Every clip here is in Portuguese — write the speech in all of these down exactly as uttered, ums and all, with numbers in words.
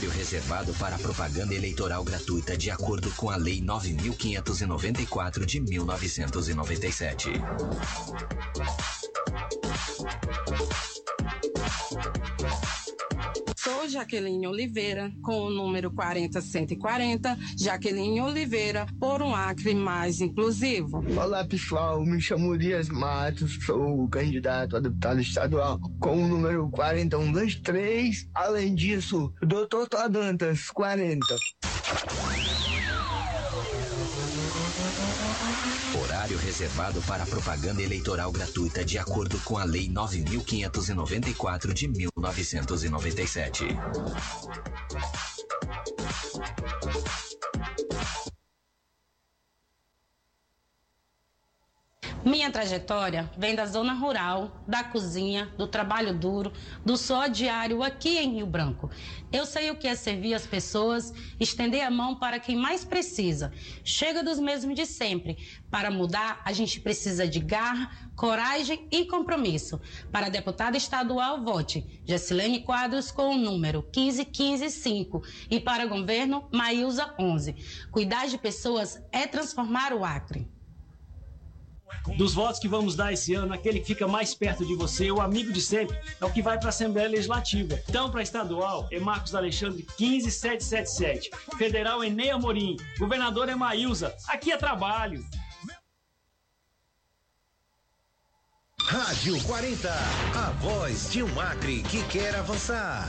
Horário reservado para propaganda eleitoral gratuita de acordo com a Lei nove mil quinhentos e noventa e quatro de mil novecentos e noventa e sete. Sou Jaqueline Oliveira, com o número quarenta cento e quarenta, Jaqueline Oliveira, por um Acre mais inclusivo. Olá pessoal, me chamo Dias Matos, sou candidato a deputado estadual com o número quarenta e um vinte e três. Além disso, doutor Tordantas, quarenta. Horário reservado para propaganda eleitoral gratuita de acordo com a Lei nove mil quinhentos e noventa e quatro de mil novecentos e noventa e sete. Minha trajetória vem da zona rural, da cozinha, do trabalho duro, do suor diário aqui em Rio Branco. Eu sei o que é servir as pessoas, estender a mão para quem mais precisa. Chega dos mesmos de sempre. Para mudar, a gente precisa de garra, coragem e compromisso. Para deputada estadual, vote Gessilene Quadros com o número quinze quinze cinco e para governo, Maílza onze. Cuidar de pessoas é transformar o Acre. Dos votos que vamos dar esse ano, aquele que fica mais perto de você, o amigo de sempre, é o que vai para a Assembleia Legislativa. Então, para estadual, é Marcos Alexandre quinze setecentos e setenta e sete. Federal é Ney Amorim. Governador é Maílza. Aqui é trabalho. Rádio quarenta, a voz de um Acre que quer avançar.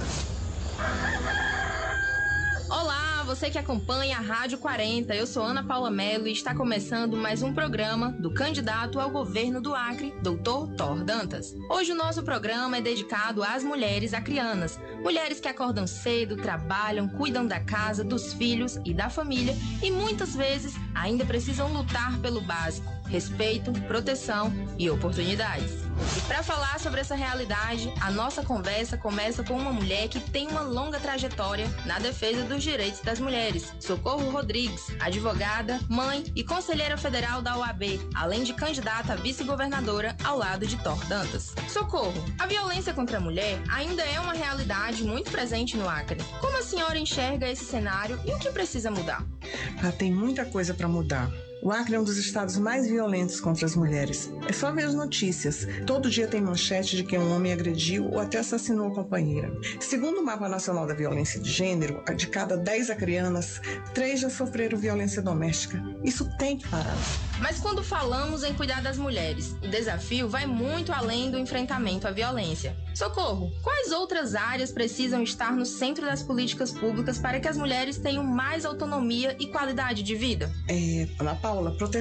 Olá, você que acompanha a Rádio quarenta, eu sou Ana Paula Melo e está começando mais um programa do candidato ao governo do Acre, doutor Thor Dantas. Hoje o nosso programa é dedicado às mulheres acrianas, mulheres que acordam cedo, trabalham, cuidam da casa, dos filhos e da família e muitas vezes ainda precisam lutar pelo básico, respeito, proteção e oportunidades. E para falar sobre essa realidade, a nossa conversa começa com uma mulher que tem uma longa trajetória na defesa dos direitos das mulheres, Socorro Rodrigues, advogada, mãe e conselheira federal da O A B, além de candidata a vice-governadora ao lado de Thor Dantas. Socorro, a violência contra a mulher ainda é uma realidade muito presente no Acre. Como a senhora enxerga esse cenário e o que precisa mudar? Ah, tem muita coisa para mudar. O Acre é um dos estados mais violentos contra as mulheres. É só ver as notícias. Todo dia tem manchete de que um homem agrediu ou até assassinou a companheira. Segundo o Mapa Nacional da Violência de Gênero, de cada dez acreanas, três já sofreram violência doméstica. Isso tem que parar. Mas quando falamos em cuidar das mulheres, o desafio vai muito além do enfrentamento à violência. Socorro, quais outras áreas precisam estar no centro das políticas públicas para que as mulheres tenham mais autonomia e qualidade de vida? É, Ana Paula, proteção